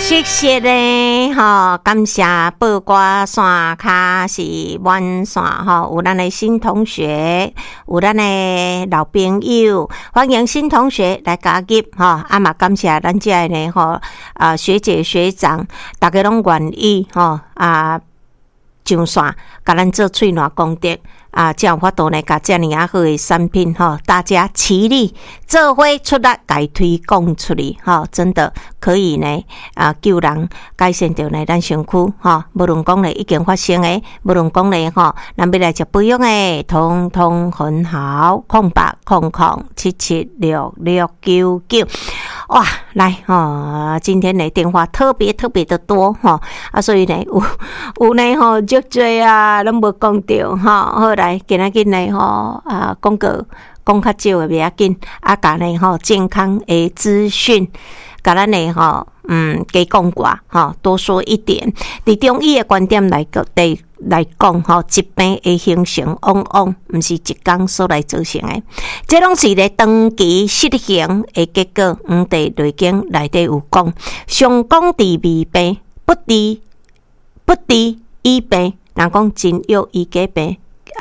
谢谢咧，感谢八卦线卡是满线有咱的新同学，有咱的老朋友，欢迎新同学来加入嘛感谢咱这呢学姐学长，大家拢愿意上线，甲咱做喙暖功德才有法度呢，甲遮尔啊好的产品大家齐力做伙出力，甲推广出去真的可以呢救人，改善到呢咱身躯无论讲呢已经发生的，无论讲呢咱要来食保养的，通通很好。0800776699哇，来今天的电话特别的多所以呢有呢足多拢无讲到好来今仔日呢广告讲较少的袂要紧甲呢健康的资讯甲咱呢加讲过多说一点。伫中医的观点来讲疾病的形成往往毋是一天所来造成的，这拢是咧长期失衡的结果。地内经内底有讲，上讲治未病，不治医病。人讲真药医假病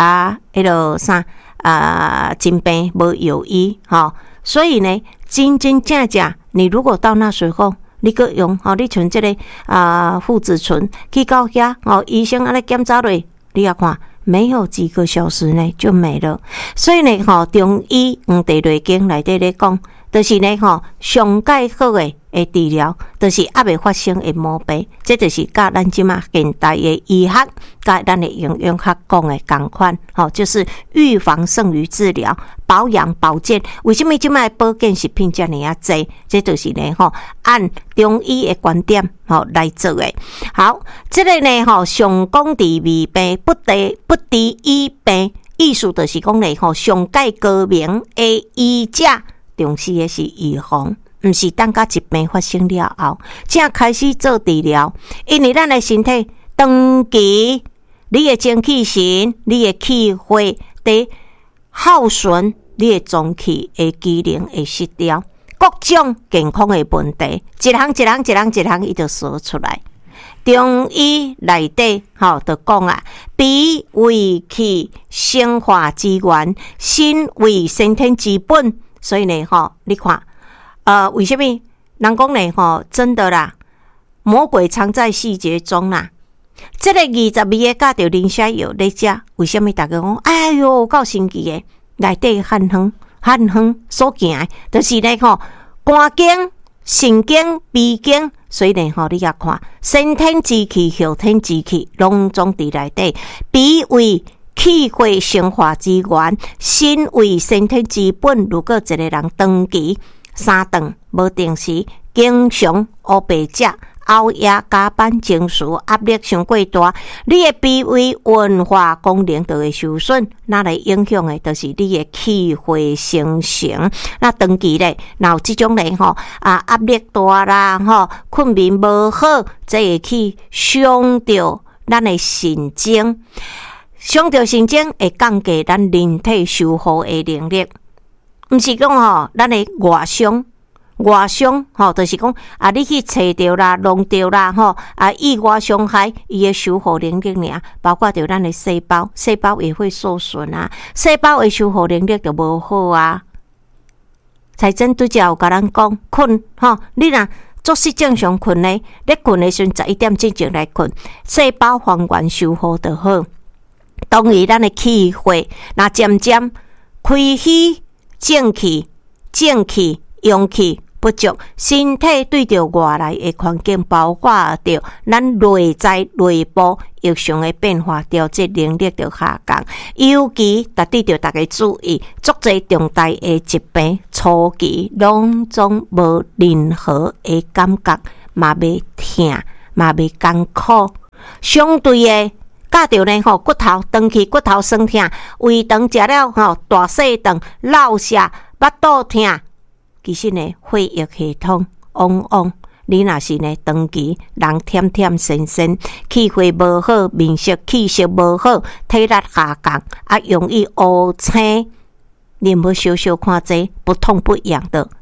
真病无药医所以呢，真正你如果到那时候，你搁用你像这个附子醇去到遐医生安尼检查落，你也看没有几个小时呢就没了。所以呢中医地内经内底咧讲，就是呢上介好的治疗，就是还未发生的毛病，这就是甲咱即马现代的医学甲咱的营养学讲的同款就是预防胜于治疗，保养保健。为什么即马保健食品这么多？这就是呢按中医的观点来做的。好，这个呢上讲治未病，不治医病，意思就是讲呢上介高明的医者，重视的是预防，毋是等到疾病发生了后才开始做治疗。因为咱的身体长期你的精气神，你的气血在耗损，你的脏器的机能会失掉，各种健康的问题一项伊就说出来。中医内底就讲脾为气生化之源，心为先天之本。所以呢你看为什么人讲呢真的啦，魔鬼藏在细节中啦。这个22个教着林下药咧食，为什么大家讲哎哟够神奇的？内底汉方所行的，就是呢肝经、肾经、脾经，所以呢你也看先天之气、后天之气拢总伫内底。脾为气血生化之源，心为先天之本。如果一个人长期3顿无定时，经常黑白食、熬夜加班、情绪压力伤过大，你的脾胃运化功能就会受损，那来影响的就是你的气血生成。那长期咧，若有这种咧压力大啦困眠无好，这会去伤到咱的神经。伤到神经会降低咱人体修复的能力，毋是讲咱的外伤就是讲你去找着啦、弄着啦意外伤害伊的修复能力尔，包括着咱的细胞也会受损细胞的修复能力就无好财政拄则有甲咱讲困你若作息正常困呢，你困的时阵11点之前来困，细胞还原修复就好。当然咱的气血那渐渐亏虚正气阳气不足，身体对着外来的环境，包括着咱内在内部异常的变化，调节能力就下降。尤其特地着大家注意，足侪重大的疾病初期拢总无任何的感觉，嘛袂痛，嘛袂艰苦，相对的教着呢骨头长期骨头酸痛，胃肠食了大细肠，落下腹肚痛。其实呢血液系统往往你若是呢长期人忝神，气血无好，面色气色无好，体力下降容易乌青。你有没有小看这不痛不痒的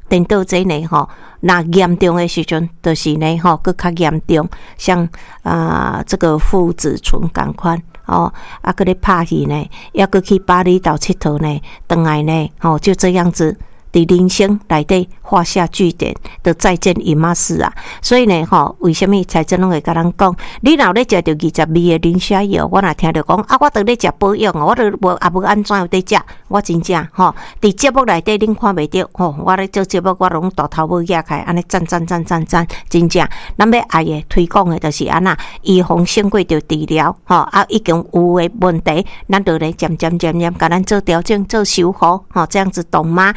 颠倒这呢吼，那严重的时阵，就是呢吼，更较严重，像这个父子醇同款哦，搁咧拍戏呢，要搁去巴厘岛佚佗呢，回来呢，吼，就这样子。伫人生内底画下句点的再见姨妈丝啊，所以呢为什么财政拢会甲咱讲？你若咧食着20味的磷虾药，我若听着讲啊，我都咧食保养哦，我都无安怎有在食，我真正伫节目内底恁看袂着我咧做节目，我拢大头要压开，安尼赞，真正，咱要爱的推广的就是安那预防胜过着治疗已经有的问题，咱就咧渐甲咱做调整、做修复这样子懂吗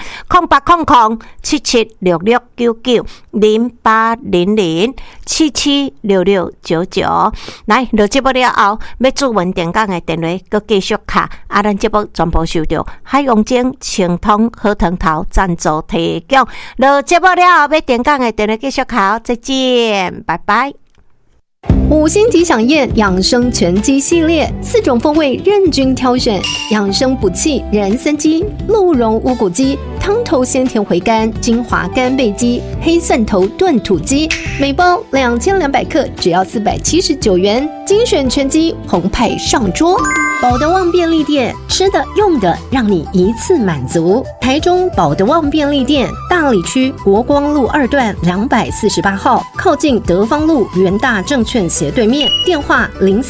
？0800776699，来落节目了后，要注文电讲的电话，佮继续卡咱节目全部收到海洋精、青通、好藤头赞助提供。落节目了后，要电讲的电话继续卡，再见，拜拜。 五星级饗宴养生全鸡系列，4种风味任君挑选，养生补气人参鸡、鹿茸乌骨鸡、汤头鲜甜回甘精华干贝鸡、黑蒜头炖土鸡，每包2200克，只要479元，精选全鸡澎湃上桌。保德旺便利店，吃的用的让你一次满足。台中保德旺便利店，大里区国光路2段248号，靠近德芳路元大证券斜对面，电话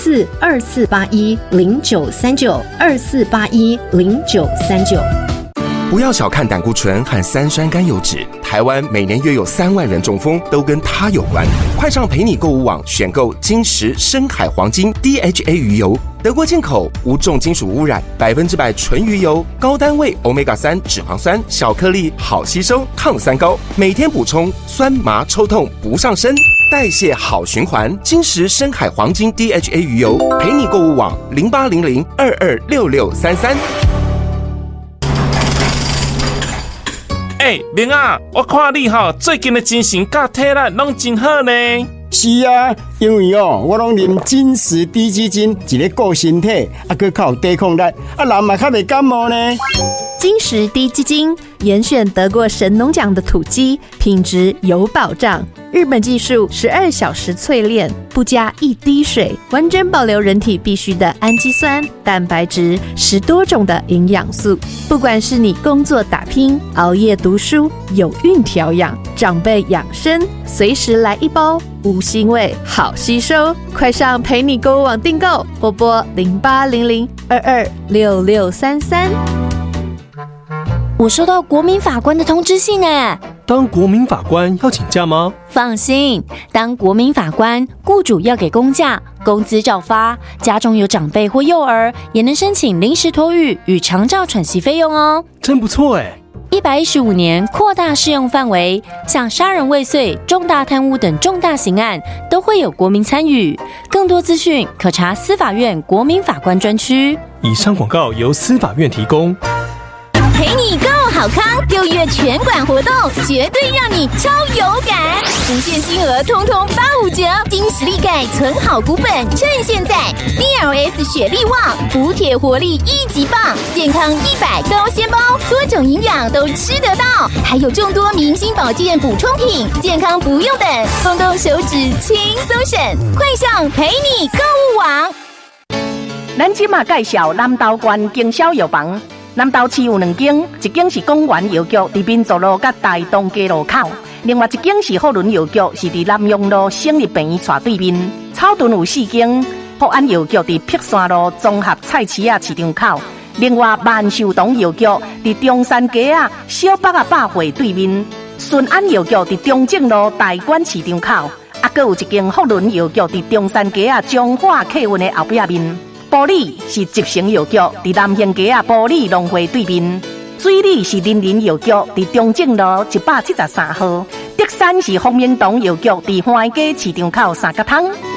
042481093924810939。 不要小看胆固醇和3酸甘油酯，台湾每年约有3万人中风，都跟它有关。快上陪你购物网选购金石深海黄金 DHA 鱼油，德国进口，无重金属污染，100%纯鱼油，高单位 Omega-3 脂肪酸，小颗粒，好吸收，抗三高，每天补充，酸麻抽痛不上身，代谢好循环。金石深海黄金 DHA 鱼油，陪你购物网0800226633。 明啊，我看你最近的精神甲体力拢真好呢。 是啊，因为我拢啉金石低基金，一个顾身体，佮较有抵抗力，人嘛较袂感冒呢。 金石低基金严选得过神农奖的土鸡，品质有保障。日本技术12小时淬炼，不加一滴水，完整保留人体必需的氨基酸、蛋白质，10多种的营养素。不管是你工作打拼、熬夜读书、有孕调养、长辈养生，随时来一包，无腥味，好吸收。快上陪你购物网订购，或拨0800226633。 我收到国民法官的通知信耶。 当国民法官要请假吗？ 放心，当国民法官，雇主要给公假，工资照发，家中有长辈或幼儿，也能申请临时托育与长照喘息费用哦。 真不错耶。 115年扩大适用范围，像杀人未遂、重大贪污等重大刑案都会有国民参与。更多资讯可查司法院国民法官专区。 以上广告由司法院提供。 陪你购好康，6月全馆活动绝对让你超有感，无限金额通通85折，金实力钙存好股本，趁现在 DLS 雪力旺补铁活力1级棒，健康100高纤包，多种营养都吃得到，还有众多明星保健补充品，健康不用等，动动手指轻松省，快上陪你购物网。 咱即马介绍南投县经销药房。南投市有2间，一间是公园药局，伫民族路甲大东街路口；另外一间是福伦药局，是伫南阳路省立病院斜对面。草屯有4间，福安药局伫碧山路综合菜市仔市场口；另外万寿堂药局伫中山街啊小北啊百货对面。顺安药局伫中正路大馆市场口，还有一间福伦药局伫中山街啊中华客运的后壁面。埔里是集成药局，伫南兴街啊埔里农会对面；水里是林林药局，伫中正路173号；德山是丰明堂药局，伫花街市场口3角通。